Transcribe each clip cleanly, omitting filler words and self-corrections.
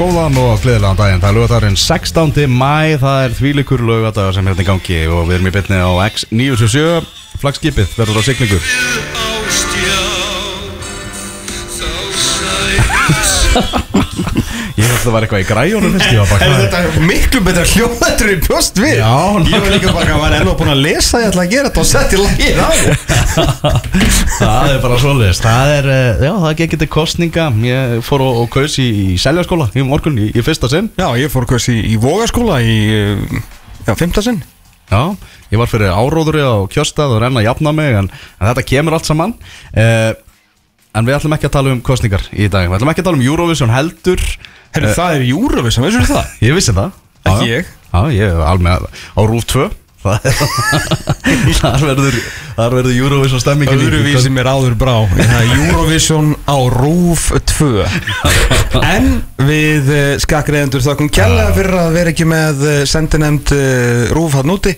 góðan og gleðilegan daginn. Það laugardagurinn 16. maí, það þvílíkur laugadagur sem í gangi og við erum í beinni á X977. Flaggskipið verður á siglingu. Ég held að það var eitthvað í græjónum Þetta miklu betra hljóðættur í bjóst við. Já, ég var líka bara var ennú búin að lesa, ég ætla að gera þetta og setja lagið á. Það bara svoleiðis. Það gekk til kosninga. Ég fór og kaus í Seljaskóla í morgun í fyrsta sinn. Já, ég fór og kaus í Vogaskóla í fymta sinn. Já, ég var fyrir áróðuri á kjörstað og renna að jafna mig en þetta kemur allt saman. En við ætlum ekki að tala um kosningar í dag. Við ætlum ekki að tala um Eurovision heldur. Herru, það Eurovision, veistu það? Ég vissi það. Ekki ég? Já, ég alveg á RÚV 2. Þar verður Eurovision stemmingin. Öðruvísi mér áður brá. Eurovision á RÚV 2. En við skakreiðendur þakkum kærlega fyrir að vera ekki með sendinefnd RÚV hann úti.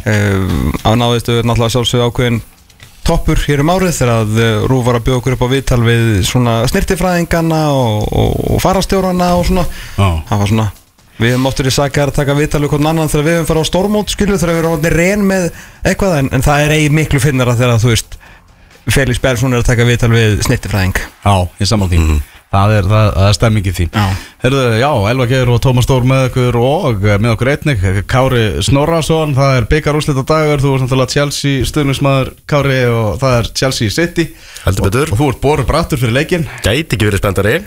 Á náðistu náttúrulega sjálfsögðu ákveðin toppur hér árið þegar að RÚV var að bjóða okkur upp á viðtal við svona snirtifræðingana og farastjórana og svona. Það var svona, við höfum óttur í sakar að taka viðtal við hvern annan þegar við höfum farið á stórmót þegar við höfum reyn með eitthvað en það eigi miklu finnara þegar þú veist Felix Bergsson að taka viðtal við snirtifræðing. Já, ég sammála því. Það er stemmingið því. Herðu, já, Elva Geir og Tómas Stór með okkur og með okkur einnig Kári Snorrason, það bikarúrslita dagur. Þú ert náttúrulega Chelsea stuðningsmaður Kári og það Chelsea City. Heldur betur. Og þú ert borur brattur fyrir leikinn. Gæti ekki verið spenntari.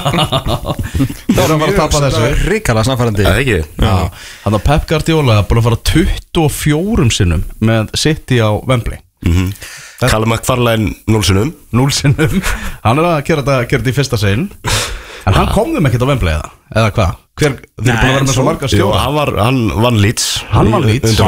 Það var bara að tapa þessu. Ríkala snarfærandi. Það ekki. Þannig að Pep Guardiola er búin að fara 24 sinnum með City á Wembley. Callum McFarlane 0 sinnum. Hann er að gera þetta í fyrsta sinn. En hann kom þeim ekkert á Wembley eða hvað? Þeir eru búin að vera með svo marga stjóra. Hann vann Leeds. Hann vann Leeds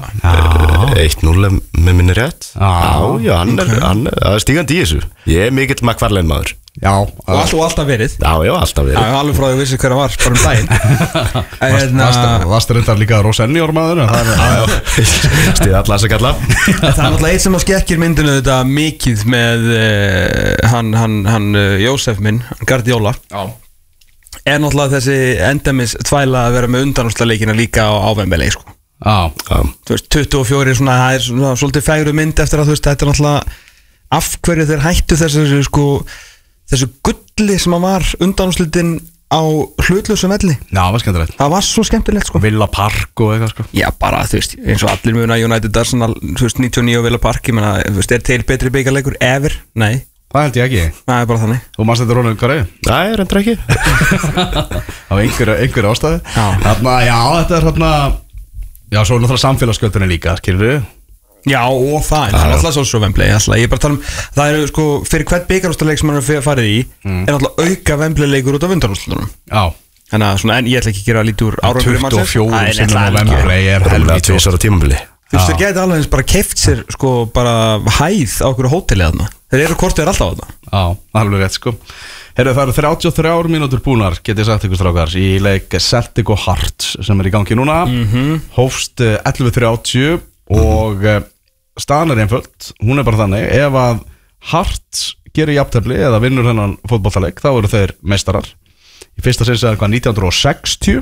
1-0 með minni rétt. Já, hann er stígandi í þessu. Ég er mikill McFarlane maður. Já, og alltaf verið. Já, alltaf verið. Alveg frá því að vissi hver að var bara daginn. Varst reyndar líka Rosennior maður. Stíð alla þess að kalla. Það er náttúrulega eitt sem að skekkir myndinu þetta mikið með hann Jósef minn, Guardiola. Já. Er náttúrulega þessi endemis tvæla að vera með undanúrslitaleikina líka á Wembley sko. Já. Þú veist 24 svona, það er svona svolítið fægru mynd eftir að þú veist þetta er náttúrulega af hverju þeir hættu þessu sko þessu gulli sem að var undanúrslitin á hlutlausum velli. Já, það var skemmtilegt. Það var svo skemmtilegt sko. Villa Park og eitthvað sko. Já, bara þú veist, eins og allir muna United Arsenal 99 og Villa Park, ég meina, þú veist, er til betri bikarleikur ever? Nei. Það held ég ekki. Það er bara þannig. Þú manst þetta Rónum Karri? Nei, reyndar ekki. Á einhverju ástæðu. Þarna, já, þetta er þarna. Já, svo náttúrulega samfélagsgöldunni líka, skilur við. Já, og það er alltaf svo Wembley. Ég er bara að tala það eru sko, fyrir hvert bikarúrslitaleik sem hann er farið í er alltaf auka Wembley leikur út af undanúrslitunum. Já. Þannig að svona, en ég ætla ekki að gera lítið úr árangri mannsins. 24 sinnum á Wembley er helvítið. 2 ára tímabili. Þú veist, þeir gæti alveg eins bara keypt sér sko bara hæð á okkur hóteli þarna. Þeir eru kortið alltaf þarna. Já, alveg rétt sko. Herru, það eru 33 mínútur búnar, get ég sagt ykkur strákar, í leik Celtic og Hearts sem er í gangi núna. Hófst 11:30 og staðan er einföld. Hún er bara þannig, ef að Hearts gerir jafntefli eða vinnur þennan fótboltaleik, þá eru þeir meistarar. Í fyrsta sinn segir hvað 1960.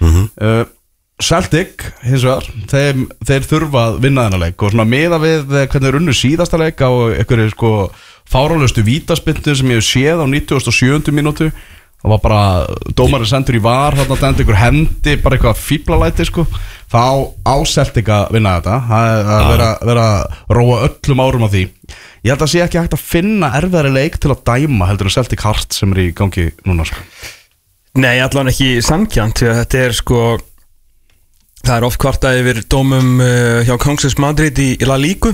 Celtic, hins vegar, þeir þurfa að vinna þennan leik og svona meða við hvernig þeir unnu síðasta leik á einhverju sko fáránlegustu vítaspyrnu sem ég hef séð á 97. mínútu. Það var bara, dómarinn sendur í var, þarna dæmdi einhver hendi, bara eitthvað fíblalæti sko. Þá á Celtic að vinna þetta. Það er vera að róa öllum árum á því. Ég held að sé ekki hægt að finna erfiðari leik til að dæma heldur en Celtic Hearts sem er í gangi núna sko. Nei, allan ekki sanngjarnt, því að þetta er sko það er oft kvartað yfir dómum hjá Kongsins Madrid í La Ligu.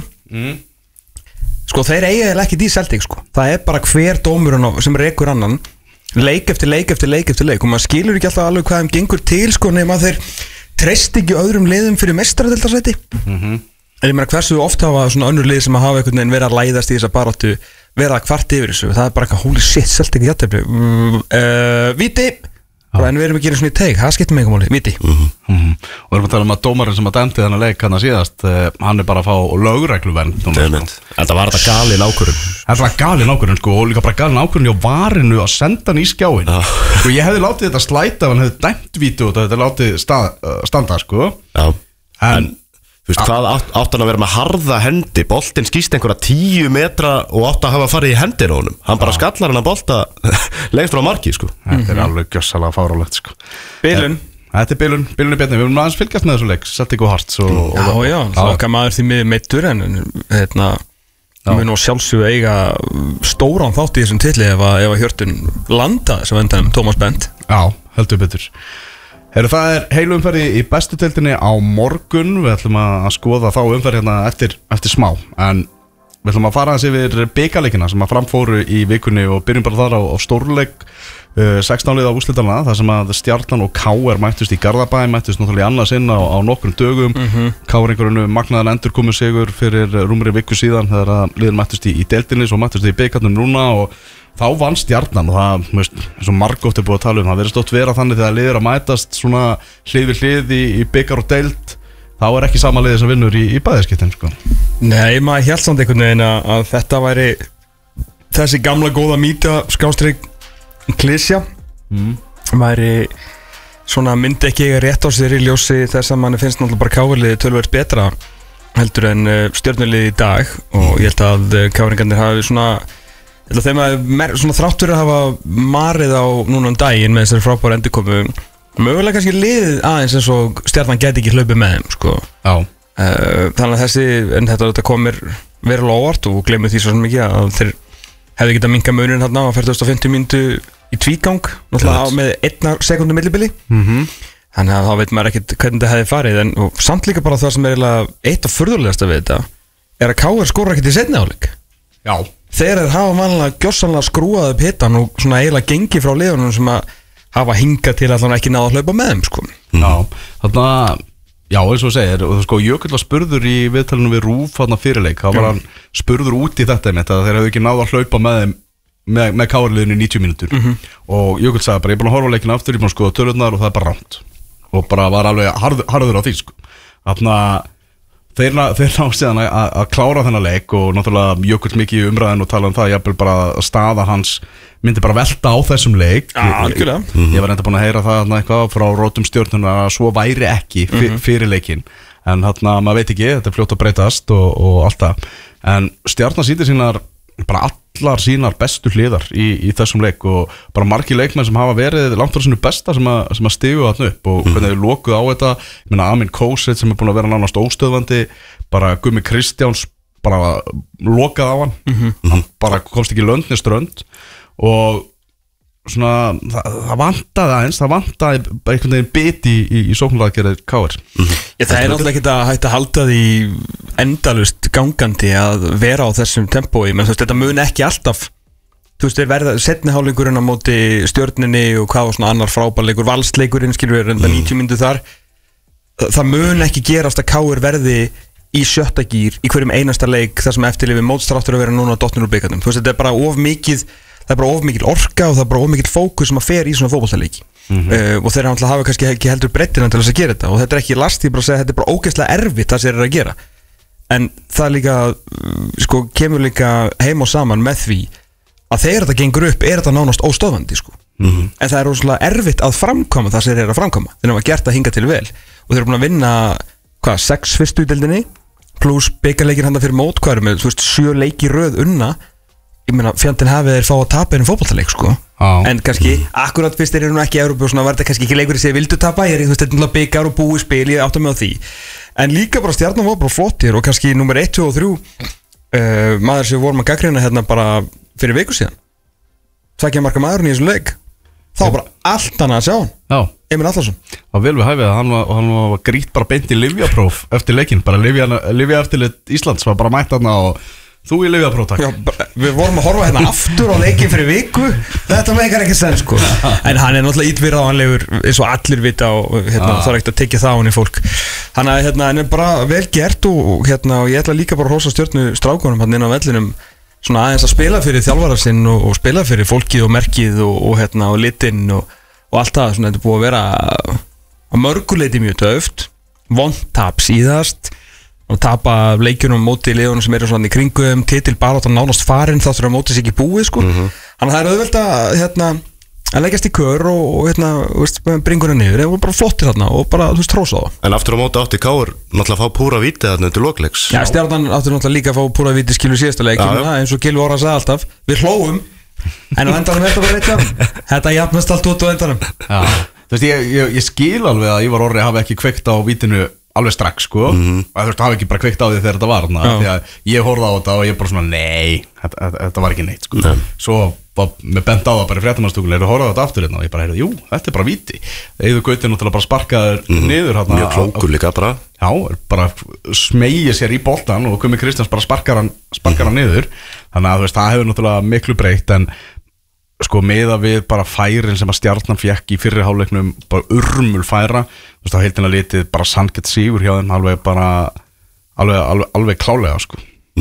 Sko þeir eiga ekki í Celtic sko. Það er bara hver dómurinn sem rekur annan leik eftir leik eftir leik eftir leik og maður skilur ekki alltaf alveg hvað þeim gengur til sko nema þeir treyst ekki öðrum liðum fyrir meistaradeildarsæti. En ég meina hversu oft hafa svona önnur lið sem að hafa einhvern veginn verið að læðast í þessa baráttu verið að kvart yfir þessu. Það er bara eitthvað holy shit, Celtic jafntefli. Víti. en við erum ekki svona í teig, það skiptir mig ekki máli, viti Og við erum að tala að dómarinn sem að dæmdi þennan leik hann að síðast, hann bara að fá lögregluvernd Þetta var þetta galin ákvörðun Þetta var galin ákvörðun sko, og líka bara galin ákvörðun hjá varinu að senda hann í skjáin Sko ég hefði látið þetta slæta ef hann hefði dæmt vítu og þetta látið standa sko Já, en þú veist hvað átt hann að vera með harða hendi boltinn skýst einhverja 10 metra og átt að hafa farið í hendir á honum hann bara skallar hann að bolta lengst frá marki sko Þetta alveg gjössalega fárálegt sko Bilun Þetta bilun í beinni, við erum aðeins fylgjast með þessu leik Celtic og Hearts Já, okkar maður því miður meittur en við nú sjálfsögðu eiga stóran þátt í þessum titli ef að Hjörtun landa þessum endanum Tómas Bent Já, heldur betur Það heilu umferði í bestu deildinni á morgun Við ætlum að skoða þá umferði hérna eftir smá En við ætlum að fara aðeins yfir bikarleikina sem að framfóru í vikunni og byrjum bara þar á stórleik 16 liða úrslitanna þar sem að Stjarnan og KR mættust í Garðabæ mættust náttúrulega í annað sinn á nokkrum dögum KR-ingurinn magnaðan endurkomu sigur fyrir rúmri viku síðan þegar að liðin mættust í deildinni svo mættust í bikarnum núna og þá vann Stjarnan og það, eins og margótt búið að tala það verður stótt vera þannig þegar liðir að mætast svona hlið við hlið í bikar og deild þá ekki sama liðið sem vinnur í bæðiskiptin sko. Nei, maður hélt samt einhvern veginn að þetta væri þessi gamla góða mýta skástrík klísja væri svona myndi ekki eiga rétt á sér í ljósi þess að manni finnst náttúrulega bara káverliði tölvöld betra heldur en stjörnuliði í dag og ég held að káringarnir hafi svona þeim að svona þráttur að hafa marið á núna daginn með þessari frábæra endurkomu mögulega kannski liðið aðeins eins og Stjarnan geti ekki hlaupið með þeim sko. Þannig að þetta komir verulega óvart og gleymið því svo mikið að þeir hefði getað minkað munin hérna á 40-50 mínútu í tvígang náttúrulega með 1 sekundu millibili þannig að þá veit maður ekkert hvernig þetta hefði farið en samt líka bara það sem eitt af furðulegasta við þetta að KR skora ekkert í seinni hálfleik þeir hafa vanlega gjörsamlega skrúað upp hittan og svona eiginlega gengi frá liðunum sem að hafa hingað til að ekki náða að hlaupa með þeim sko. Já, eins og segir og sko Jökull var spurður í viðtalinu við Rúf fyrirleik, þá var hann spurður út í þetta að þeir hefðu ekki náða að hlaupa með þeim með KR-liðinu í 90 mínútur og Jökull sagði bara, ég er búin að horfa á leikina aftur, ég er búin að skoða tölurnar og það bara rámt og bara var alveg harður á því sko. Þannig að þeir ná síðan að klára þennan leik og náttúrulega Jökull mikið í umræðin og tala það, jafnvel bara staða hans myndi bara velta á þessum leik ég var enda búin að heyra það eitthvað frá rótum stjörnuna að svo væri ekki fyrir leikin en maður veit ekki, þetta fljótt að breytast og allt það en Stjarnan sýnir sínar bara allar sínar bestu hliðar í þessum leik og bara margir leikmenn sem hafa verið langt frá sínu besta sem að stigu þarna upp og hvernig þau lokuð á þetta ég meina Amin Kósit sem búin að vera nánast óstöðvandi bara Gummi Kristjáns bara lokað á hann bara komst ekki löndni strönd og svona það vantaði einhvern veginn biti í sóknarlaðgerðir KR Það náttúrulega ekki að hægt að halda því endalust gangandi að vera á þessum tempói, menn þú veist, þetta mun ekki alltaf þú veist, þeir verða setni hálfleikurinn á móti stjörninni og hvað var svona annar frábærleikur valsleikurinn, skilur við reynda 90 mínútur þar það mun ekki gerast að KR verði í sjötta gír í hverjum einasta leik þar sem eftirlifi mótstráttur að vera núna dottnir úr bikarnum, þú veist, þetta er bara of mikil orka og það er bara of mikil fókus sem að fer í svona fótboltaleiki og þeir hafa kannski ekki heldur brettina til þess að gera þetta og þetta er ekki last, ég bara að segja þetta er bara ógeðslega erfitt það sem þeir eru að gera en það líka, sko, kemur líka heim og saman með því að þegar þetta gengur upp er þetta nánast óstöðvandi sko. En það er óslega erfitt að framkoma það sem þeir eru að framkoma þeir hafa gert að hinga til vel og þeir eru búin að vinna 6 fyrstu í deildinni pluss bikarleikir handa fyrir mót, hvað eru með 7 leiki röð unna ég meina, fjandinn hafið þeir fá að tapa einu fótboltaleik sko. En kannski, akkurat fyrst þeir eru nú ekki í Evrópu og svona var þetta kannski ekki leikur í sig vildu tapa, ég er þú veist, þetta er byggar og búi spil, ég átta mig á því en líka bara Stjarnan var bara flottir og kannski nummer 1, 2 og 3 maður sem vorum að gagnrýna hérna bara fyrir viku síðan tvekja marka maðurinn í þessum leik þá bara allt annað að sjá hann Emil Allarsson og vel við hæfið að hann var grýtt bara beint í lyfjapróf eftir leikin, bara lyfja eftirlit Íslands var bara mætt hann og þú í lyfjapróf við vorum að horfa hérna aftur á leikin fyrir viku þetta meikar ekki sens sko en hann er náttúrulega ítvirðanlegur eins og allir vita og hérna, það er ekkert að tekja það á hann í fólk hann er bara vel gert og ég ætla líka bara að hrósa Stjörnu strákunum hann inn á vellinum svona aðeins að spila fyrir þjálfara sinn og spila fyrir fólkið og merkið og litinn og og allt það, svona, þetta er búið að vera á mörguleiti mjög döft vondtap síðast og tapa leikjunum móti í liðunum sem eru svona í kringum titil bara átt að nánast farin þá þurfa mótið sér ekki búið sko. Þannig að það er auðvelt að leggjast í kör og bringuna niður og bara flottir þarna og bara trósa það. En aftur á móti átti Káur náttúrulega að fá púra víti þarna undir lokleiks. Já, Stjarnan átti náttúrulega líka að fá púra víti skilur síðasta leik eins og Gylfi Orra sagði alltaf við hlóum en á endanum þetta bara veit þetta jafnast allt út á endanum. Já, þú veist ég skil alveg að Ívar Orri hafi ekki kveikt á vítinu alveg strax sko og þú veist, hafi ekki bara kveikt á því þegar þetta var því að ég horfði á þetta og ég bara svona nei, þetta var ekki neitt sko. Svo var mér bent á það bara í fréttamannstúkunni horfði á þetta aftur og ég bara heyrði, jú, þetta er bara víti Eiður Gauti náttúrulega bara sparkaður niður mjög klókur líka bara já, bara smegið sér í boltan og Gummi Kristjáns bara sparkar hann niður þannig að þú veist, það hefur náttúrulega miklu breytt en sko meða við bara færin sem að Stjarnan fékk í fyrri hálfleiknum bara urmul færa þú veist á heildina litið bara sanngett sigur hjá þeim alveg klálega sko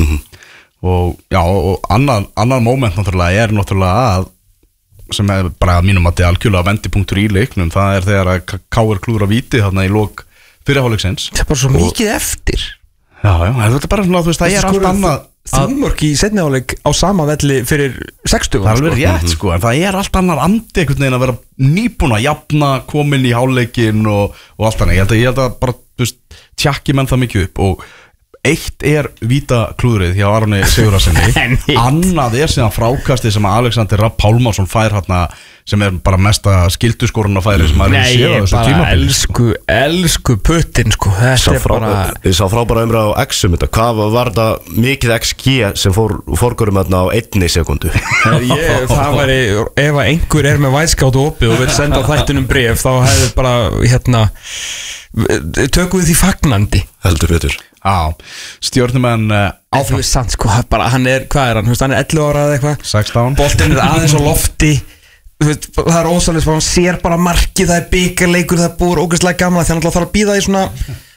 og já og annar moment náttúrulega er að sem er bara að mínum að þetta er algjörlega vendipunktur í leiknum það er þegar að Káur klúðra víti þarna í lok fyrri hálfleiksins það er bara svo mikið eftir já þetta er bara svona þú veist það er allt annað þrjúmörk í seinni hálfleik á sama velli fyrir 60 það er alveg rétt sko en það er allt annar andi einhvern veginn að vera nýbúin að jafna komin í hálfleikin og allt annað ég held að bara þú veist tjakki menn það mikið upp og eitt er vítaklúðrið hjá Aroni Sigurðarsyni annað er síðan frákastið sem að Alexander Rapp Pálmarsson fær hérna sem er bara mesta skilduskorun að færi sem að ég bara elsku puttin sko ég sá frábæra umræð á X-um þetta hvað var þetta mikið XG sem fórgörum þarna á 1 sekundu það væri ef að einhver er með vætskátt opið og vil senda þættinum bréf þá hefur bara tökum við því fagnandi heldur betur stjórnumenn áfram við samt sko bara hann er, hvað er hann, hann er 11 ára eða eitthvað 16 boltinn er aðeins á lofti það er ósæðilega hann sér bara markið, það er byggarleikur það er búið ógeðslega gamla þannig að það þarf að býða í svona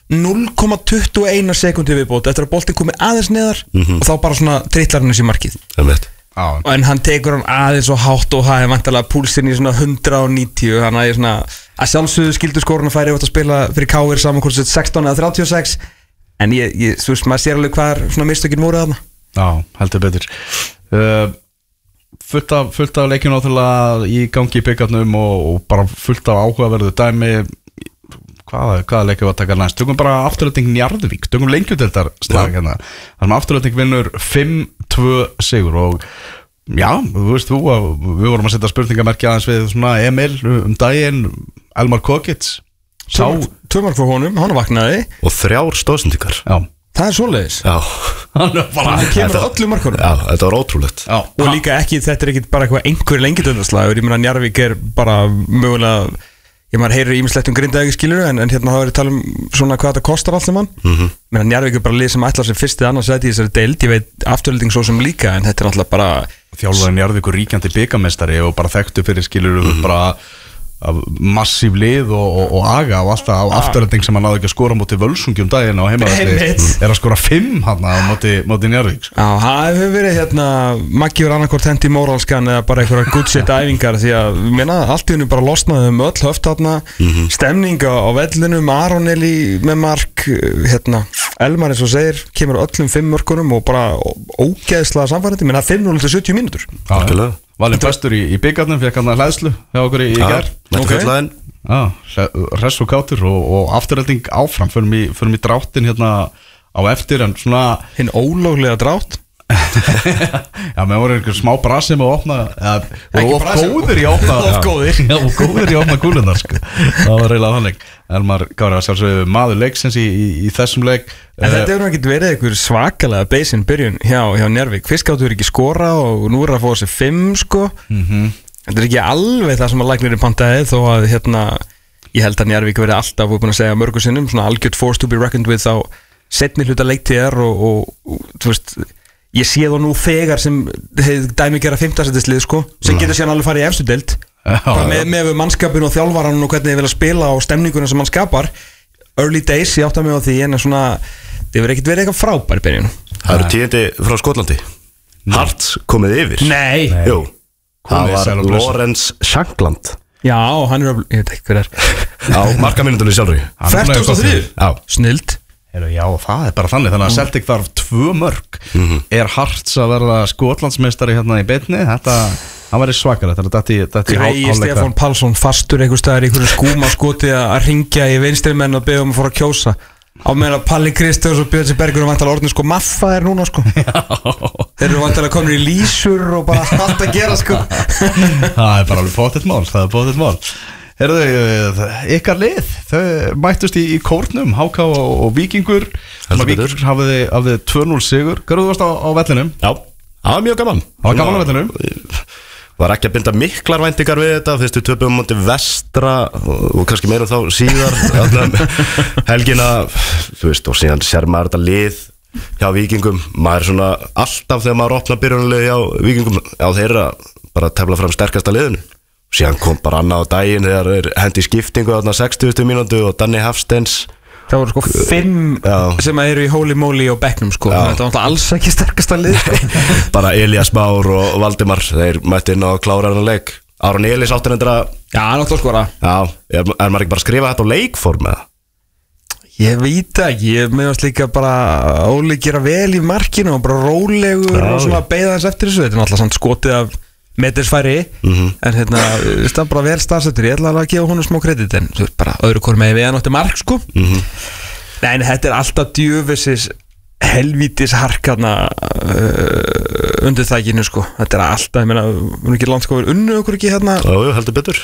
0,21 sekundi viðbót eftir að boltinn komið aðeins neðar og þá bara svona trillar hann þessi markið en hann tekur hann aðeins og hátt og það er vantarlega púlsinn í svona 190 þannig að ég svona að sjálfsögðu skildu skorun að færi að spila fyrir Káir saman hvort 16 eða 36 en ég þú veist maður sér alveg hvað er svona mistökin voru þarna já, heldur betur fullt af leikjum náttúrulega í gangi í byggarnum og bara fullt af áhugaverðu dæmi hvaða leikjum var að taka næst tökum bara Afturölding Njarðvík tökum lengjudeildar slag hérna þar sem Afturölding vinnur 5-2 sigur og já, þú veist við vorum að setja spurningamerki aðeins við svona Emil daginn Elmar Kokits Tvömark frá honum, hann vaknaði og 3 stóðsendingar það er svoleiðis hann kemur öllum markunum þetta var ótrúlegt og líka ekki, þetta er ekki bara einhver lengjudeildarslag ég meina Njarðvík er bara mögulega maður heyrir ýmislegt Grindavík skilur en hérna þá er að tala svona hvað þetta kostar allt saman meina Njarðvík er bara lið sem ætlar sem fyrst eða annars sæti í þessari deild ég veit Afturölding svo sem líka en þetta er náttúrulega bara þjálfarinn Njarðvíkur ríkjandi bikarmeistari og bara þekktu fyrir skilur bara massív lið og aga og alltaf á Afturölding sem hann náði ekki að skora móti Völsungi daginn á heimavelli er að skora 5 hann á móti Njarðvík já, það hefur verið Maggi verið annarkvort hendi móralskan eða bara einhverja good shit æfingar því að allt í hennu bara losnaði öll höft stemning á vellinum Aron Eli með mark Elmar eins og segir kemur öllum 5 mörkunum og bara ógeðslega samfærandi menn það 5-0 til 70 mínútur valinn bestur í byggarnum fekk hann að hlæðslu hjá okkur í gær hress og kátur og Afturölding áfram förum í dráttin hérna á eftir en svona hinn ólöglega drátt já, með voru einhver smá brasi með að opna og góðir í að opna kúlunar sko. það var reyðlega þannig Elmar Kári var sjálfsögðu maður leiksins í þessum leik en þetta hefur ekki verið einhver svakalega beisinn byrjun hjá Njarðvík fyrst gáttu ekki skora og nú er að fá þessi 5 sko þetta er ekki alveg það sem að læknirinn pantaði þó að ég held að Njarðvík verið alltaf búin að segja mörgum sinnum svona algjört force to be reckoned with á setni hluta leiktíðar og þú veist ég sé þá nú þegar sem dæmi gera 5. sætislið sko sem getur síðan alveg farið í efstu deild með mannskapin og þjálfaran og hvernig þið vilja spila og stemninguna sem hann skapar early days, ég átta mig á því en svona, þið verður ekkert verið eitthvað frábær byrjun það eru tíðindi frá Skotlandi Hearts komið yfir nei jú, það var Lawrence Shankland Já, hann ég veit ekki hver á markamínútunni sjálfur 43? Já. Snild Já, það bara þannig, þannig að Celtic þarf 2 mörg. Hearts að verða Skotlandsmeistari hérna í beinni, það væri svakar, þetta Grei Stefán Pálsson fastur einhver staðar í einhverju skúma skoti að ringja í vinstri menn og beða að fara að kjósa á meðan að Palli Kristjáns og Björn Bergur og vantalega orðin maffaðir núna þeir eru vantalega komin í lýsur og bara allt að gera Það bara alveg bóttið mál Heyrðu, ykkar lið, þau mættust í kórnum, HK og Víkingur Víkingur hafði 2-0 sigur. Hverju þú varst á vellinum? Já, það var mjög gaman. Það var gaman á vellinum? Var ekki að binda miklar væntingar við þetta, fyrstu töpum á móti Vestra og kannski meira þá síðar helgina, þú veist, og síðan sér maður þetta lið hjá Víkingum, maður svona alltaf þegar maður opnar byrjunarlið hjá Víkingum á þeirra bara tefla fram sterkasta liðinu. Síðan kom bara annað á daginn þegar þeir hendi skiptingu á 60. mínútu og Danni Hafsteins. Það voru 5 sem eru í holy moly og bekknum Þetta var alls ekki sterkasta lið Bara Elías Már og Valdimar, þeir mætti inn á kláraðan leik. Aron Elís áttur endra. Já, náttúrulega skora. Já, er maður ekki bara að skrifa þetta á leikform eða? Ég veit ekki, ég meðast líka bara Óli gera vel í markinu og bara rólegur og svona beða þess eftir þessu. Þetta er náttúrulega samt skotið af metersfæri en það bara vel staðsettur. Ég ætla að gefa honum smá kredit en þú veist bara öðru hvort með við hann átti mark en þetta er alltaf djöfisins helvítis harkarna undir þækinu þetta er alltaf, ég meina, við erum ekki landskóður unnu okkur ekki hérna Jú, heldur betur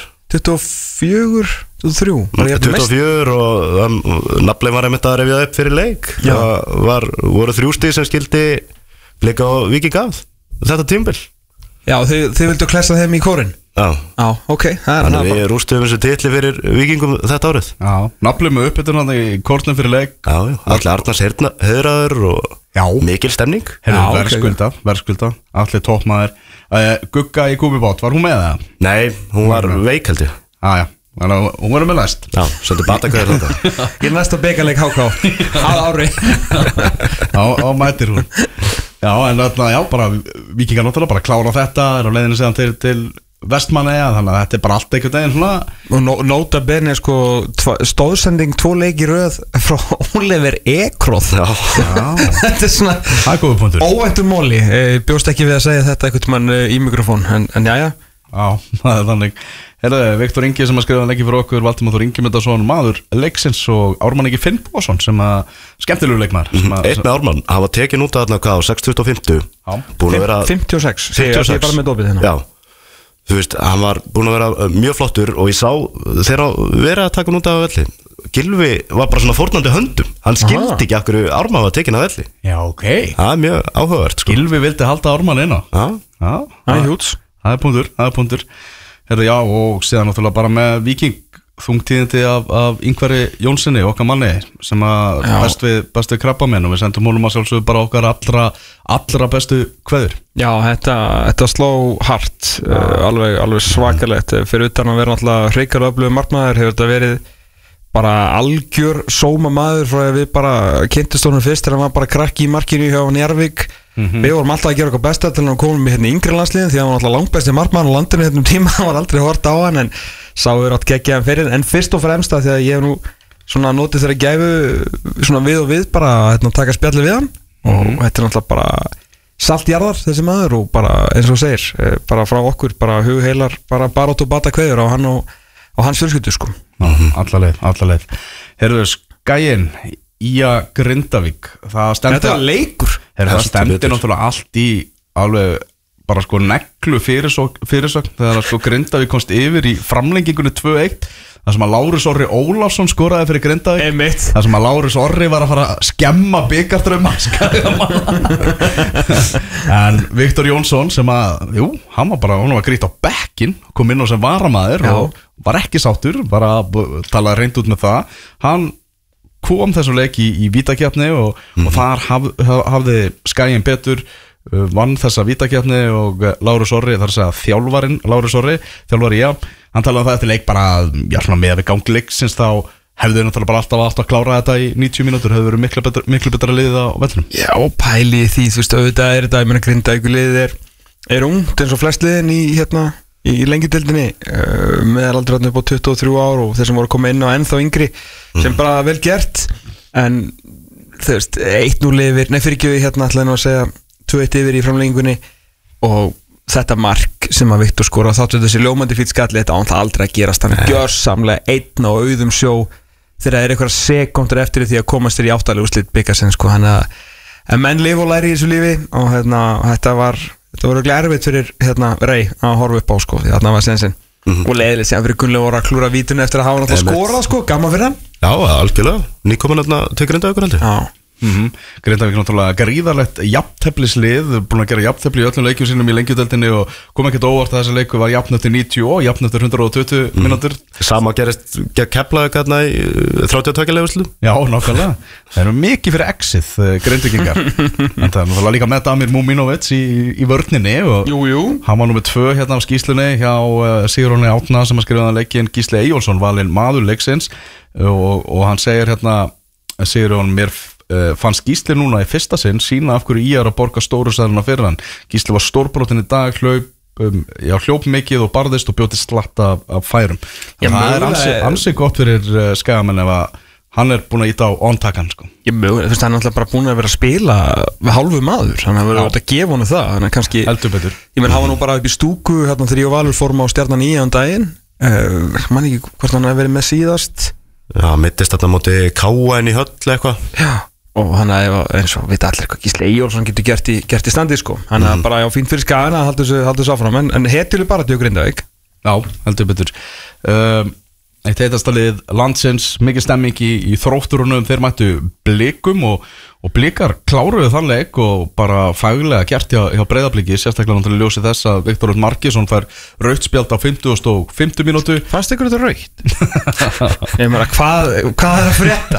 24, 23 24 og nafnlein var einmitt að refja upp fyrir leik. Það voru 3 stig sem skildi Blika og Víking af þetta tímabil. Já, þið vildu klessa þeim í kórinn? Já, ok. Þannig við rústuðum þessu titli fyrir Víkingum þetta árið. Já, nafnum með uppbytun í kórnum fyrir leik. Já, allir Arnars heiðraður og mikil stemning. Verðskulda, allir toppmaður. Gugga í Kúbibót, var hún með það? Nei, hún var veik held ég. Já, hún verður með næst. Já, svolítið batakvæður þetta. Ég næsta byggarleik HK að ári. Á mætir hún. Já, en bara Víkingar náttúrulega bara klára þetta, á leiðinu séðan til Vestmannaeyja, þannig að þetta er bara allt einhvern veginn svona. Og nota bene stóðsending 2 leik í röð frá Oliver Ekroth. Já. Þetta er svona óvæntur móli. Bjóst ekki við að segja þetta einhvern mann í mikrofón, en jæja. Já, það er þannig. Viktor Ingi sem að skrifa leiki fyrir okkur, Valdimar Þór Ingimundarson maður leiksins og Ármann Ingi Finnbogason sem að skemmtilegu leikmaður. Eitt með Ármann, hann var tekin út að á 6.25. 56, ég er bara með dópið hérna. Já, þú veist, hann var búin að vera mjög flottur og ég sá þegar verið að taka hann út af velli. Gylfi var bara svona fórnandi höndum, hann skildi ekki af hverju Ármann var tekin af velli. Já, ok. Það er mjög áhugavert Gylfi vildi halda Ármann inn á. Það er punktur. Já, og síðan náttúrulega bara með Víking þungtíðindi af Ingvari Jónssoni, okkar manni sem að bestu krabbamenn og við sendum honum að sjálfsögðu bara okkar allra bestu kveður. Já, þetta sló hart, alveg svakalegt fyrir utan að vera náttúrulega hreikar öflugur markmaður, hefur þetta verið bara algjör sóma maður frá að við bara kynntust honum fyrst þegar hann var bara krakki í markinu hjá Njarðvík. Við vorum alltaf að gera okkar besta til að koma með yngri landsliðin því að hann var alltaf langbesti markmann á landinu hérna tíma, hann var aldrei hort á hann en sáum við átt geggja hann fyrir, en fyrst og fremst að því að ég hef nú svona notið þeirra gæfu svona við og við bara að taka spjalli við hann og þetta er náttúrulega bara saltjarðar þessi maður og bara eins og segir bara frá okkur, bara hugheilar bara barótt og bata kveður á hann og hans fjölskyldu Alla leið Heyrðu, Skaginn Ía Grindavík Þetta er leikur Það stendir náttúrulega allt í alveg bara neglu fyrirsögn þegar Grindavík komst yfir í framlengingunni 2-1 þar sem að Lárus Orri Ólafsson skoraði fyrir Grindavík þar sem að Lárus Orri var að fara að skemma byggardrauma en Viktor Jónsson sem að hann var grýtt á bekkin, kom inn á sem varamaður og var ekki sáttur, bara talaði reynd út með það. Hann kom þessum leik í vítakeppni og þar hafði Skaginn betur, vann þessa vítakeppni og Lárus Orri, þar að segja þjálfarinn Lárus Orri, þjálfari hann talaði það eftir leik bara, svona með við gangi leiksins þá hefðu þau náttúrulega bara alltaf að klára þetta í 90 mínútur, hefðu verið miklu betra liðið á vellinum. Já, pæli því, þú veist, auðvitað er þetta, ég meina Grindavíkur liðið er ungt eins og flest liðin í í lengjudeildinni meðalaldur upp á 23 ár og þeir sem voru að koma inn á ennþá yngri sem bara vel gert en þú veist 1-0 yfir, nei fyrir ekki við hérna ætlaði nú að segja 2-1 yfir í framlengingunni og þetta mark sem að Viktor skora þáttu þessi ljómandi fýtt skalli þetta án það aldrei að gerast hann gjörsamlega einn á auðum sjó þegar það eitthvað sekúndur eftir því að komast þér í áttalegu úrslit bikarsins sko hann að menn lifa og læri í þessu lífi og hérna þetta var örugglega erfitt fyrir hérna Rey að horfa upp á sko því þarna var sensin og leiðileg sem fyrir Gunnlaugur voru að klúra vítunni eftir að hafa náttúrulega skorað sko gaman fyrir hann Já, algjörlega, nýkomin þarna til Grindavíkur held ég Já Grindavík náttúrulega gríðarlegt jafnteflislið búin að gera jafntefli í öllum leikjum sínum í lengjudeildinni og kom ekkert óvart að þessi leiku var jafn eftir 90 og jafn eftir 120 mínútur Sama gerist gegn Keflavík hérna í 32 leigurslu Já, nákvæmlega Það eru mikið fyrir exið Grindvíkingar en það er náttúrulega líka með Damir Múmínovits í vörninni og hann var númer 2 hérna á skýslunni hjá Sigurjóni Átna sem að skrifa leikinn Gísli Eyjólfsson valinn maður leiksins og hann segir hérna Sigurjón mér fannst Gísli núna í fyrsta sinn sína af hverju ég að borga stóru sæðuna fyrir hann Gísli var stórbrotin í dag hljóp mikið og barðist og bjóti slatt af færum það er ansi gott fyrir skagamenn ef að hann er búin að íta á on-takan sko. Ég mögulega, þú veist, hann er alltaf bara búin að vera að spila við hálfu maður, hann hefur verið að gefa honum það hann er kannski, heldur betur ég menn hafa nú bara upp í stúku hérna þegar ég og Valur fórum á Stjarnan í daginn man ekki hvort hann hefur verið með síðast Já, mittist þarna móti K.N. í höll eitthvað Já og hann er eins og veit allir hvað Gísli Eyjólfsson getur gert í standi sko hann er bara fínt fyrir Skagan að halda þessu áfram en hetjuleg bara til Grindavík Já, heldur betur Eitt heitasta lið landsins mikið stemming í Þrótturunum þeir mættu Blikum og Blikar kláruðu þann leik og bara faglega gert hjá Breiðabliki sérstaklega náttúrulega ljósi þess að Viktor Örn Margeirsson fær rautt spjald á 50 mínútu Fannst ykkur þetta rautt? Ég meina hvað er að frétta?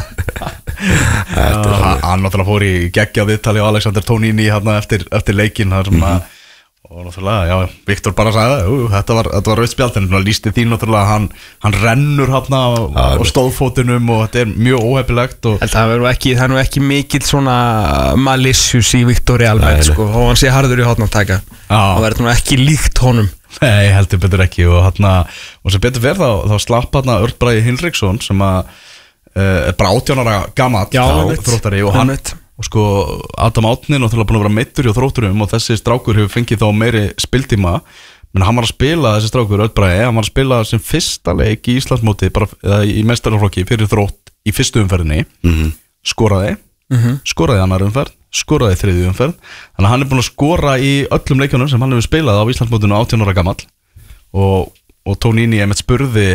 Hann náttúrulega fór í geggja viðtali á Alexander Tóníni hérna eftir leikinn þar sem að og náttúrulega, já, Viktor bara sagði þetta var rautt spjald en lísti því náttúrulega hann rennur hérna á stóðfótunum og þetta er mjög óheppilegt og það er nú ekki mikill svona malicious í Viktori alveg sko, og hann sé harður í hotnátaka og verður nú ekki líkt honum Nei, heldur betur ekki og sem betur fer þá slapp hérna Örn Bragi Hinriksson sem að er bara 18 ára gamall Þróttari og hann og sko Adam Átni náttúrulega búin að vera meiddur hjá Þrótturum og þessi strákur hefur fengið þá meiri spiltíma menn hann var að spila þessi strákur Örn Bragi hann var að spila sem fyrsta leik í Íslandsmóti bara í meistaraflokki fyrir Þrótt í fyrstu umferðinni skoraði annar umferð skoraði þriðju umferð þannig að hann er búin að skora í öllum leikjunum sem hann hefur spilað á Íslandsmótinu 18 ára gamall og Tóníni einmitt spurði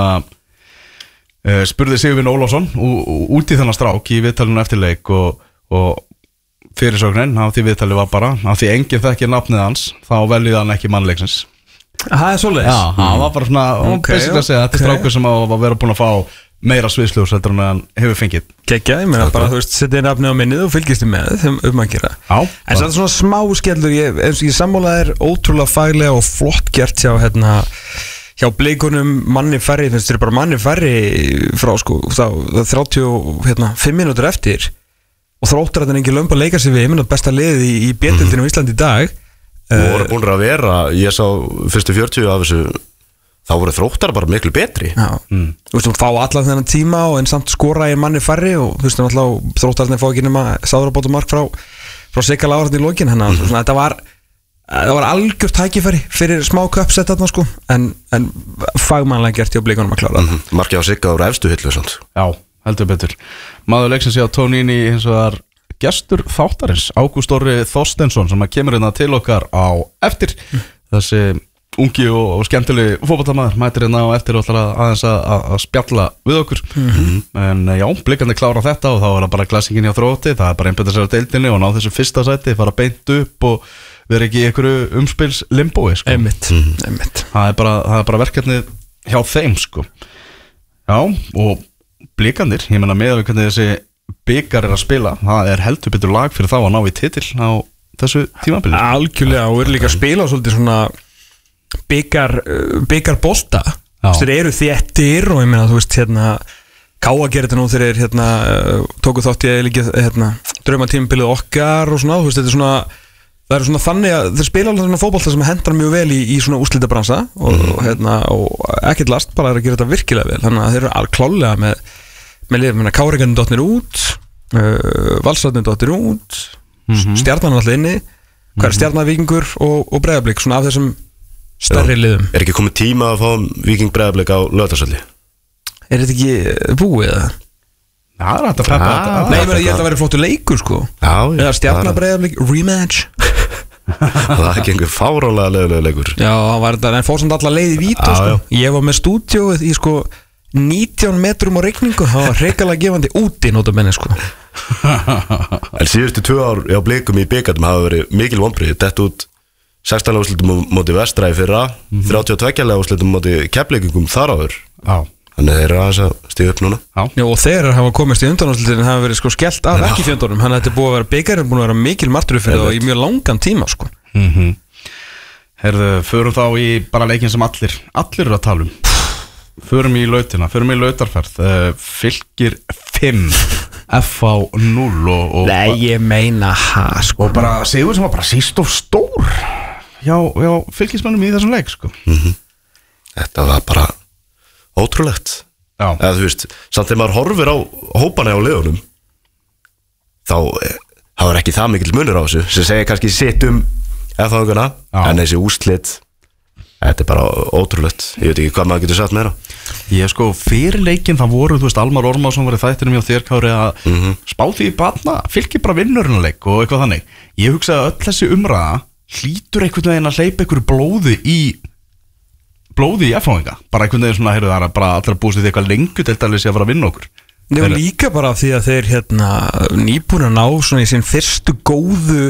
Sigurvin Ólafsson út í þennan strák í viðtalinu eftir leik og fyrirsögnin á því viðtali var bara á því enginn þekkir nafnið hans þá veljið hann ekki mannleiksins Það er svoleiðis? Já, hann var bara svona basically að segja þetta er strákur sem að vera búin að fá meira sviðsljós heldur en hann hefur fengið Kekja, ég meina bara, þú veist, setja nafnið á minnið og fylgist þið með þeim að gera en það er svona smá skellur ég sammála er ótrúlega faglega og flott gert hjá Blikunum manni færri, finnst þér bara manni færri frá sko, þá 35 mínútur eftir og Þróttur að það er ekki lömb að leika sig við ég myndi besta liði í B-deildinni á Íslandi í dag og voru búin að vera ég sá fyrstu 40 af þessu þá voru Þróttar bara miklu betri þú veist, þú fá allan þennan tíma og en samt skora í manni færri og þú veist, Þróttarnir fá ekki nema sáðurabótumark frá Sigga Lágarni í lokin þetta var algjört tækifæri fyrir smá köpsett þarna sko en fagmannlega gert hjá Blikunum að klára Markið á Sigga á efstu hillu Já, heldur betur maður leiksins hjá Tóníni hins vegar gestur þáttarins Ágúst Orri Þorsteinsson sem kemur hérna til okkar á eftir þessi ungi og skemmtilegi fótboltamaður mætir hérna á eftir og ætlar aðeins að spjalla við okkur en já, Blikandi klára þetta og þá er það bara klassingin hjá Þrótti það er bara einbæta sér á deildinni og ná þessu fyrsta sæti fara beint upp og vera ekki í einhverju umspils limbói sko. Einmitt. Það er bara verkefnið hjá þeim sko. Já, og Blikandir, ég menna með við hvernig þessi bikar er að spila það er heldur betur lag fyrir þá að ná í titill á þessu tímabili Algjörlega, og eru líka að spila svolítið svona bikar bolta þeir eru þéttir og ég meina þú veist hérna Káa gerir þetta nú þegar tóku þátt í líka draumatímabilið okkar og svona, þú veist þetta er svona Það eru svona þannig að þeir spila alveg svona fótbolta sem hendar mjög vel í svona úrslitabransa og ekkert last bara að gera þetta virkilega vel, þannig að þeir eru klálega með liðum, Káringarnir dotnir út, Valsarnir dotnir út, Stjarnan alltaf inni, hvað er Stjarnan, Víkingur og Breiðablik, svona af þessum stærri liðum. Er ekki komið tíma að fá Víking Breiðablik á Laugardalsvelli? Er þetta ekki búið eða? Já, það er hægt að preppa þetta. Nei, ég held að vera flottur leikur sko. Já, eða Stjarnan Breiðablik, rematch. Það er ekki einhver fáránlega leiðulega leikur. Já, það var þetta, en fór samt alla leið í vító sko. Ég var með stúdíóið í sko 19 metrum á rigningu, það var hrikalega gefandi úti notabenni sko. En síðustu 2 ár á Blikum í bikarnum hafa verið mikil vonbrigði. Dett út 16 úrslitum móti Vestra í fyrra, 32 úrslitum móti Keflvíkingum þar áður. Já. Þannig þeir eru aðeins að stíða upp núna. Já, og þeir hafa komist í undanúrslitin hafa verið sko skellt af ekki fjöndunum, þannig að þetta er búið að vera bikarinn búin að vera mikil martröð fyrir það í mjög langan tíma sko. Herðu, förum þá í bara leikinn sem allir eru að tala um. Förum í lautina, förum í lautarferð. Fylkir 5 FH 0 og Nei, ég meina sko. Og bara sigur sem var bara síst og stór Já, fylkismönnum í þessum leik sko. Þetta var bara ótrúlegt. Eða þú veist, samt þegar maður horfir á hópana á liðunum þá er ekki það mikill munur á þessu sem segir kannski sitt FH-ungana, en þessi úrslit þetta er bara ótrúlegt. Ég veit ekki hvað maður getur sagt meira. Ég sko, fyrir leikinn það voru, þú veist, Almar Ormarsson var í þættinum hjá þér, Kári, að spá því í batna, Fylkir bara vinnurinn-leik og eitthvað þannig. Ég hugsaði að öll þessi umræða hlýtur einhvern veginn að hleypa einhverju blóði í FH-inga, bara einhvern veginn svona, heyrðu, það er bara allir að búist því eitthvað lengur til dælis að fara að vinna okkur. Nei, og líka bara því að þeir nýbúin að ná svona í sín fyrstu góðu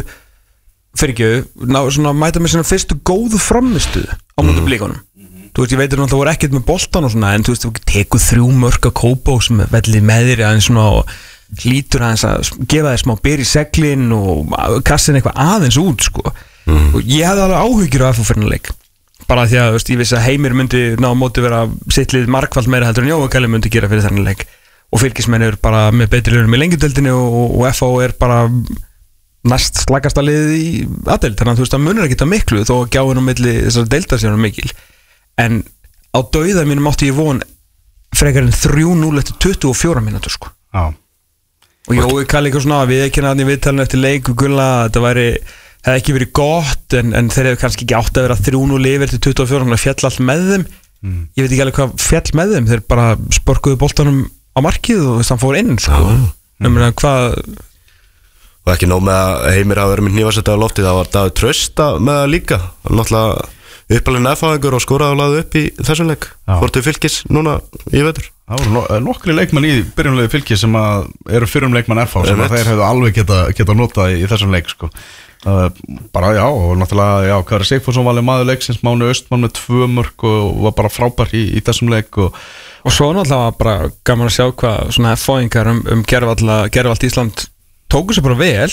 mæta með sína fyrstu góðu framistuð á móti Blikunum. Þú veist, ég veitir náttúrulega voru ekkert með boltan og svona, en þú veist, þú tekur 3 mörk að kópa og sem vellið með þér aðeins svona og hlýtur aðeins að gefa þér smá byr í seglin og kassin eitthvað aðeins út sko. Og ég hefði alveg áhyggjur af FH-leik bara því að, þú veist, ég vissi að Heimir myndi ná á móti vera sittlið margfald meira heldur en Jói myndi gera fyrir þennan leik og Fylkismenn eru bara með betri liðum í lengjudeildinni og FH er bara næst slagasta liðið í aðdeild, þannig að þú veist, það munir ekki það miklu þó gjáin á milli þessar deildar sér mikil, en á dauða mínum átti ég von frekar en 3-0 eftir 24 mínútur sko. Og Jói kalli eitthvað svona við ekki náttúrulega í viðtalinu eftir leik og Gulla, þetta hefði ekki verið gott en þeir hefur kannski ekki átt að vera 3-0 yfir til 24, þannig að fjall allt með þeim. Ég veit ekki alveg hvað fjall með þeim, þeir bara sporkuðu boltanum á markið og þess að hann fór inn sko. Hvað og ekki nóg með að Heimir hafa verið með hnífasetta á loftið, það var Davíð Trausta með það líka, náttúrulega uppalinn FH-ingur og skoraði og laði upp í þessum leik, fór til Fylkis núna í vetur. Það voru nokkri leikmann í byrjunlegu Fylkis sem eru fyrrum leikmann FH sem þeir hefðu alveg geta notað í þessum leik sko. Bara já, og náttúrulega Kári Sigfússon valið maður leiksins, Máni Austmann með 2 mörk og var bara frábær í þessum leik og svo náttúrulega bara gaman að sjá hvað svona FH-ingar Gervald Ísland tóku sér bara vel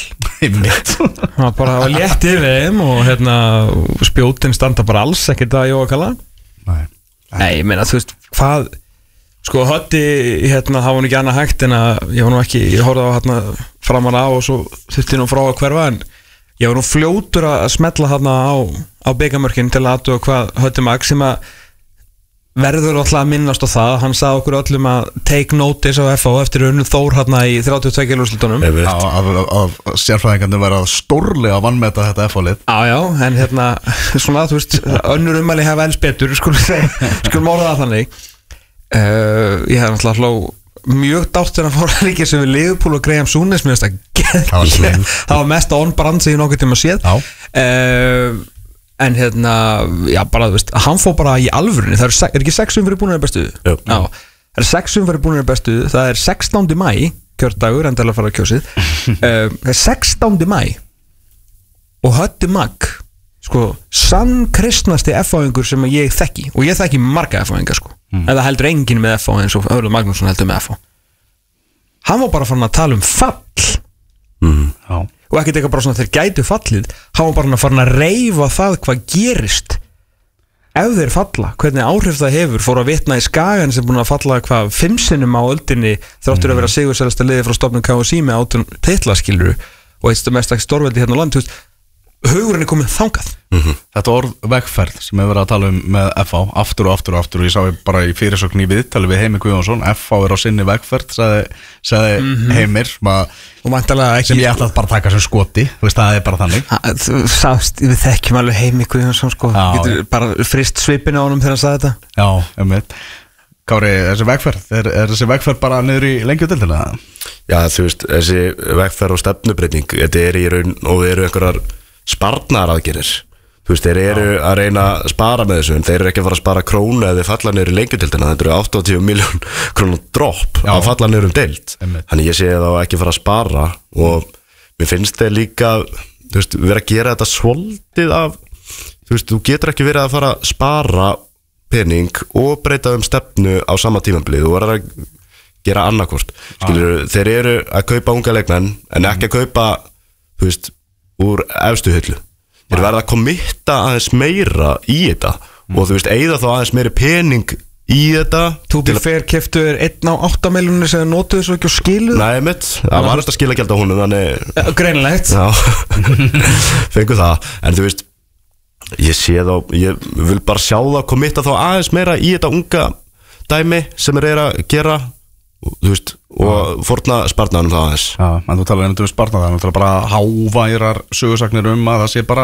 það bara var létt yfir þeim og spjótin standa bara alls ekkert að Jóa kalla. Nei, ég meina, þú veist, hvað sko, Hötti, það var nú ekki annað hægt en að ég var nú ekki, ég horfði á framan á og svo þurfti nú frá að hverfa, en ég var nú fljótur að smetla á byggamörkin til að aðtuga hvað Hötti Mag sem að verður alltaf að minnast á það, hann sagði okkur öllum að take notice á FH eftir Unnu Þór í 32 úrslitunum af sérfræðingarnir verið að stórlega vannmeta þetta FH-lið. Já, en svona, þú veist, önnur ummæli hafa els betur, skulum orða það þannig. Ég hef náttúrulega hló mjög dátt þegar hann fór að líka sem við Liverpool og Graham Souness, mér finnst það var mest on-brand sem ég nokkuð tíma séð. En já, bara, þú veist, hann fór bara í alvörunni, það er ekki 6 umferðir búin að bestu. Já, það er 6 umferðir búin að bestu, það er 16. mæ, kjördagur, endalega fara að kjósið. Það er 16. mæ og Hötti Mag, sko, sannkristnasti FH-ingur sem ég þekki, og ég þekki marga FH-ingar, sko, en það heldur enginn með FH eins og Örlur Magnússon heldur með FH. Hann var bara farin að tala um fall. Já. Og ekkert eitthvað bara svona þeir gætu fallið, hann var bara farin að reyfa það hvað gerist ef þeir falla, hvernig áhrif það hefur. Fór að vitna í Skagan sem búin að falla 5 sinnum á öldinni þráttur að vera sigursælasta liði frá stofnun KSÍ með 18 titla, skilur, og eitt mest ekki stórveldi hérna á land. hugurinn komið þangað. Þetta orð vegferð sem við verðum að tala með FH aftur og aftur og aftur og ég sá bara í fyrirsögn í viðtali við Heimir Guðjónsson FH á sinni vegferð, sagði Heimir og væntanlega ekki sem ég ætla að bara taka sem skoti, þú veist það bara þannig. Þú sást, við þekkjum alveg Heimir Guðjónsson sko, getur bara frist svipinu á honum þegar hann sagði þetta. Já, Kári, þessi vegferð, er þessi vegferð bara niður í lengjudeildina? Já, þú veist, þessi vegferð og stefnubreyting, þetta í raun og eru einhverjar sparnaraðgerir. Þú veist, þeir eru að reyna að spara með þessu en þeir eru ekki að fara að spara krónu eða þeir falla niður í lengjutildina, þetta eru 80 miljón krónu dropp að falla niður deild. Þannig ég sé þá ekki fara að spara og mér finnst þeir líka, þú veist, vera að gera þetta svolítið af, þú veist, þú getur ekki verið að fara að spara pening og breyta stefnu á sama tímabilið, þú verður að gera annarkvort. Skilur, þeir eru að kaupa unga leikmenn en ekki að kaupa, þú veist, úr efstu hyllu. Þeir verða að kommitta aðeins meira í þetta og þú veist, eigða þá aðeins meiri pening í þetta. To be fair, keftu þér 1,8 miljónir sem notuðu svo ekki og skiluðu? Nei, mitt, það var þetta skilagjald á honum, þannig greinlegt. Já, fengu það. En þú veist, ég sé þá, ég vil bara sjá það kommitta þá aðeins meira í þetta unga dæmi sem þeir að gera, þú veist, og forna sparnaðanum það aðeins. Já, en þú talar einmitt sparnaðan, þú talar bara háværar sögursagnir að það sé bara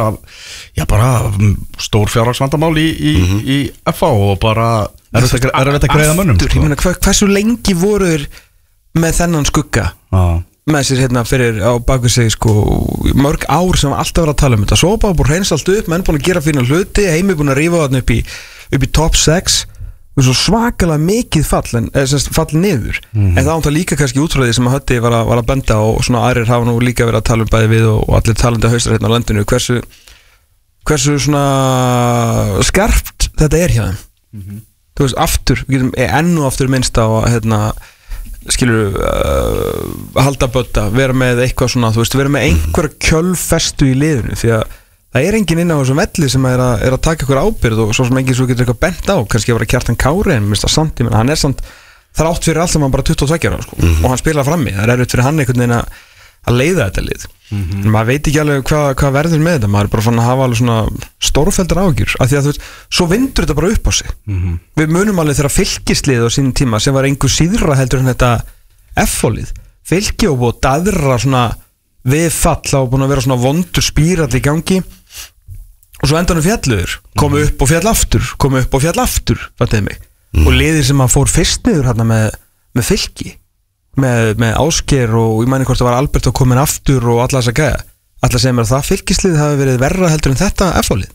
stór fjárhagsvandamál í FH og bara erfitt að greiða mönnum. Ég meina, hversu lengi voru þeir með þennan skugga með sér hérna fyrir á baku sig sko, mörg ár sem alltaf verið að tala þetta, svo bara búið hreins allt upp, menn búin að gera fína hluti, Heimir búin að rífa þarna upp í top 6 og svo svakalega mikið fall niður en það ánta líka kannski útfræði sem að Hötti var að benda og svona aðrir hafa nú líka verið að tala bæði við og allir talandi haustar hérna á landinu hversu svona skarpt þetta hjá þeim. Þú veist, aftur, við getum enn og aftur minnst á hérna, skilur halda bötta, vera með eitthvað svona, þú veist, vera með einhverja kjölfestu í liðinu því að það enginn inn á þessum velli sem er að taka ykkur ábyrgð og svo sem enginn svo getur eitthvað bent á, kannski að vera Kjartan Kári en minnst það samt, ég menn, hann samt þrátt fyrir allt sem hann bara 22 ára sko, og hann spilar frammi, það erfitt fyrir hann einhvern veginn að leiða þetta lið en maður veit ekki alveg hvað verður með þetta, maður bara fann að hafa alveg svona stórfeldar ágjur, af því að þú veist, svo vindur þetta bara upp á sig við munum alveg þegar Fylkislið á sínum tíma sem var einhver síðra heldur en þetta F-lið, Fylki og búið daðra svona við fall og búin að vera svona vondur spírall í gangi og svo endanum fjalluður komu upp og fjall aftur fattiði mig og liðir sem að fór fyrst niður hérna með Fylki með Ásgeir og ég mæni hvort það var Albert að komin aftur og alla þess að gæja alla sem að það Fylkislið hafi verið verra heldur en þetta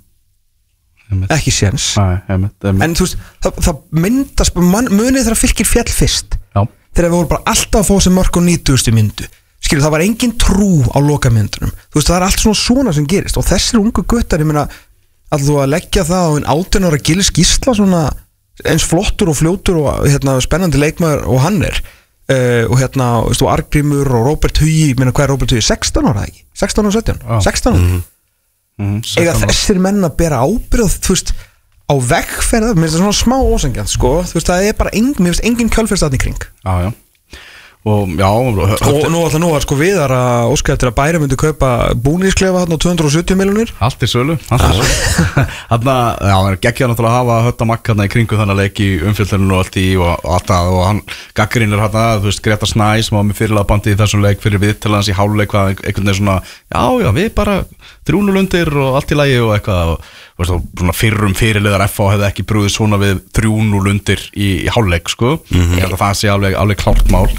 F-lið ekki séns en þú veist það myndast munið þegar Fylkir fjall fyrst þegar við vorum bara alltaf að fá sem mörg og 90. myndu skilur, það var engin trú á lokamyndunum þú veist, það er allt svona sem gerist og þessir ungu guttar, ég meina að þú að leggja það á einn 18 ára Gillis Gísla svona eins flottur og fljótur og hérna, spennandi leikmaður og hann og hérna, veist, og Argrímur og Róbert Hugi, ég meina hvað er Róbert Hugi 16 ára ekki? 16 og 17? 16 ára? Eiga þessir menn að bera ábyrgð, þú veist á vegferð, mér finnst það svona smá ósangjant sko, þú veist, það er bara engin kjölferðstatn í kring já og já og nú var sko Viðar að óska eftir að Bæri myndi kaupa búnísklefa hann á 270 miljónir allt í sölu hann er geggjað náttúrulega að hafa Hötta Makk hann í kringu þannig að leiki umfjöldunum og allt í og allt það og hann gaggrinir hann þú veist Greta Snæs sem var með fyrirlabandi í þessum leik fyrir viðtalans í háluleik hvað einhvern veginn svona já við bara 3-0 undir og allt í lagi og eitthvað og svona fyrrum fyrirliðar FH hefði ekki brúðið svona við 3-0 undir í háluleik sko ég held að það sé alveg klárt mál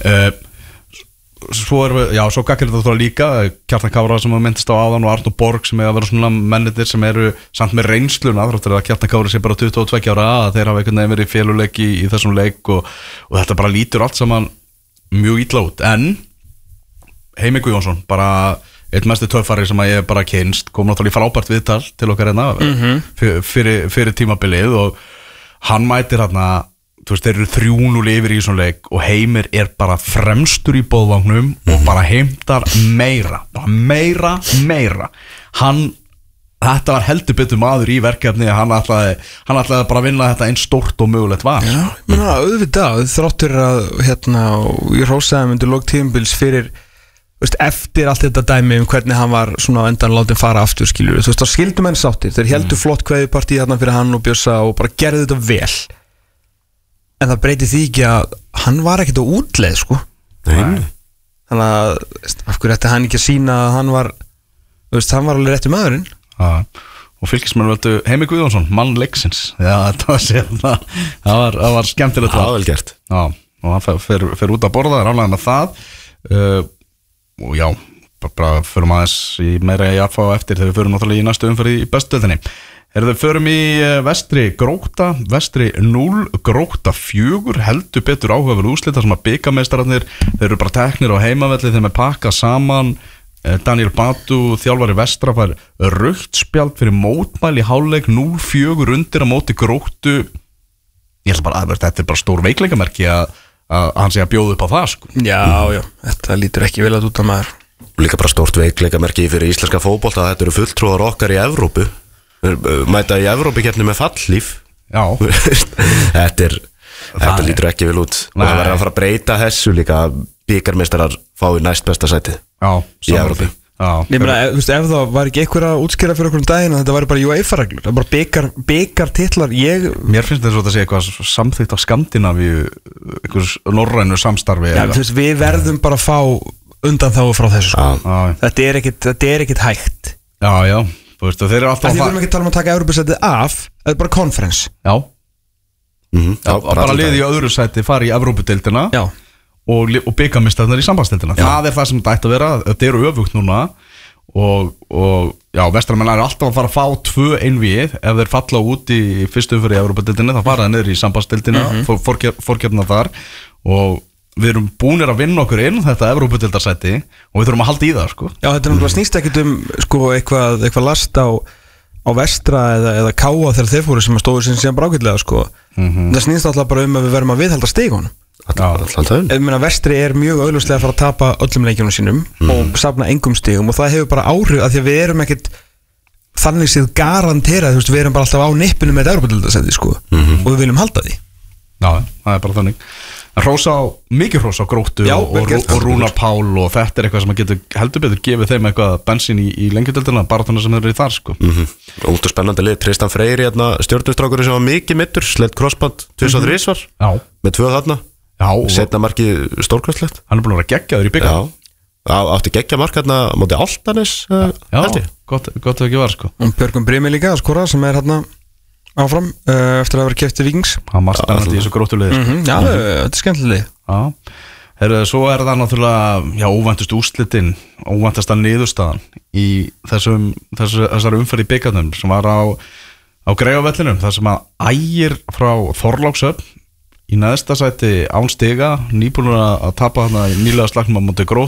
svo gaggrinir þetta líka Kjartan Kára sem við myndist á áðan og Arnur Borg sem er að vera svona mennir sem eru samt með reynsluna þáttur að Kjartan Kári sé bara 22 ára að þeir hafa einhvern veginn verið í féluleiki í þessum leik og þetta bara lítur allt saman mjög illa út en Heimir Guðjónsson bara eitt mestu töffari sem að ég bara kynst kom náttúrulega í frábært viðtal til okkar hérna fyrir tímabilið og hann mætir hérna þú veist, þeir eru 3-0 yfir í svona leik og Heimir er bara fremstur í boðvagnum og bara heimtar meira þetta var heldur betur maður í verkefni hann ætlaði bara að vinna þetta eins stórt og mögulegt var já, ég meina auðvitað þráttur að hérna, ég hrósaði myndu lók tímabils fyrir veist, eftir allt þetta dæmi hvernig hann var svona endan látin fara aftur skilur, þú veist, þá skildum henn sáttir þeir heldur flott kveðjupartí þarna fyrir hann og Bjössa og bara gerðu þetta vel en það breyti því ekki að hann var ekkert á útleið sko þannig að af hverju ætti hann ekki að sína að hann var þú veist, hann var alveg rétti maðurinn og fylgismenn völdu Heimi Guðjónsson mann leiksins, það var skemmtilegt vel gert og hann fer út að borða, það er ánægðan með það og já, bara förum aðeins í meira í að fá eftir þegar við förum náttúrulega í næstu umferð í bestudeildinni. Við förum í vestri Grótta, vestri 0, Grótta 4, heldur betur áhugaverð úrslita sem að bikameistararnir, þeir eru bara teknir á heimavelli þeim er pakkað saman. Daniel Batu, þjálfari vestra, fær rautt spjald fyrir mótmæli í hálfleik 0-4 undir á móti Gróttu. Ég held bara að þetta er bara stór veikleikamerki að hann sé að bjóða upp á það sko. Já, þetta lítur ekki vel að út að maður líka bara stórt veikleikamerki fyrir íslenska fótbolta að þetta eru fulltrúar okkar í Evrópu mæta í Evrópukeppni með fallhlíf þetta lítur ekki vel út og það verður að fara að breyta þessu líka að bikarmeistarar fái næst besta sætið í Evrópu. Ég meina, ef það var ekki eitthvað að útskýra fyrir okkur daginn að þetta var bara UEFA-reglur, það var bara bikartitlar. Mér finnst þetta svo að segja eitthvað samþykkt á Skandinavíu, einhvers norrænu samstarfi. Já, þú veist, við verðum bara að fá undanþágu frá þessu sko. Þetta er ekkit hægt. Já, þú veist, þeir eru alltaf við verðum ekki að tala um að taka Evrópusætið af, þetta er bara konferens. Já, bara liði í öðru sæti fara í Evrópudeildina. Já. Og byggamistæðnar í sambandsdeildina. Það er það sem þetta ætti að vera, þetta eru öfugt núna og já, vestramenn er alltaf að fara að fá 2 einvíð ef þeir falla út í fyrstu umferð í Evrópadeildinni, þá fara það niður í sambandsdeildina fórkeppna þar og við erum búnir að vinna okkur inn þetta Evrópadeildarsæti og við þurfum að halda í það sko. Já, þetta er náttúrulega snýst ekkit sko, eitthvað last á vestra eða káa þegar þeir fóru sem að stóðu sem bara ágætlega sko. Það snýst alltaf bara að við verðum að viðhalda stigunum. Vestri er mjög augljóslega að fara að tapa öllum leikjunum sínum og safna engum stigum og það hefur bara áhrif að því að við erum ekkert þannig séð garanterað, við erum bara alltaf á nippinu með þetta Evrópudeildarsæti sko og við viljum halda því. Já, það er bara þannig. Mikið hrós á Gróttu og Rúnar Pál og þetta er eitthvað sem getur heldur betur gefið þeim eitthvað bensín í lengjudeildina, baráttuna sem eru í þar sko. Út og spennandi lið, Tristan Freyr stjörnustrákurinn sem var mikið middur, sleitt crossband 2-3 með 2 þarna. Setna markið stórkvæslegt. Hann er búin að vera geggjaður í byggar. Átti geggja mark hérna móti Álftanes. Gott að ekki var sko. Og Björgum Brimi líka að skora sem er hérna áfram eftir að vera keypt til Víkings. Hann var spennandi í þessu Gróttuliði. Já, þetta er skemmtileg. Svo er það náttúrulega óvæntust úrslitin, óvæntasta niðurstaðan í þessari umferð í byggarnum sem var á Greifavellinum, þar sem að Ægir frá Þorlákshöfn í neðsta sæti án stiga, nýbúin að tapa þarna í nýlega slagnum á móti Gróttu